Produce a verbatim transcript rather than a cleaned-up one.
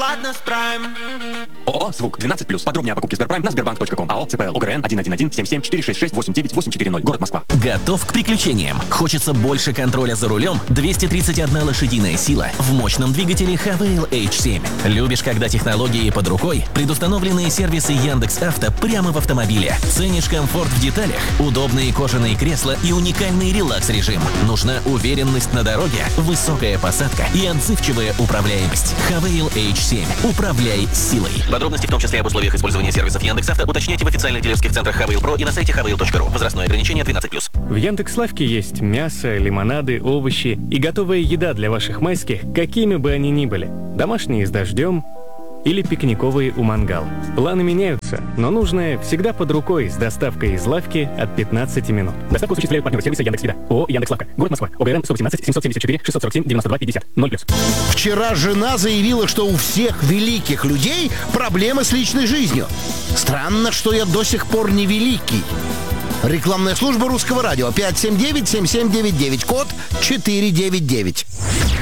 Ладно, справим. ООО «Звук» двенадцать плюс. Подробнее о покупке Сберпрайм на сбербанк точка ком. АО ЦПЛ ОГРН один один один семь семь четыре шесть шесть восемь девять восемь четыре ноль. Город Москва. Готов к приключениям? Хочется больше контроля за рулем? двести тридцать одна лошадиная сила в мощном двигателе Хавейл эйч семь. Любишь, когда технологии под рукой? Предустановленные сервисы Яндекс.Авто прямо в автомобиле. Ценишь комфорт в деталях? Удобные кожаные кресла и уникальный релакс-режим. Нужна уверенность на дороге, высокая посадка и отзывчивая управляемость. Хавейл эйч семь. Управляй силой. Подробности, в том числе об условиях использования сервисов Яндекс.Авто, уточняйте в официальных дилерских центрах Хавейл Про и на сайте хавейл точка ру. Возрастное ограничение тринадцать плюс. В Яндекс.Лавке есть мясо, лимонады, овощи и готовая еда для ваших майских, какими бы они ни были. Домашние с дождем или пикниковые у мангала. Планы меняются, но нужное всегда под рукой с доставкой из лавки от пятнадцати минут. Доставку осуществляют партнеры сервиса Яндекс.Еда. ООО «Яндекс.Лавка». Город Москва. ОГРН сто восемнадцать семьсот семьдесят четыре шестьсот сорок семь девяносто два пятьдесят. ноль плюс. Вчера жена заявила, что у всех великих людей проблемы с личной жизнью. Странно, что я до сих пор не великий. Рекламная служба Русского радио. пять семь девять семь семь девять девять. Код четыре девять девять.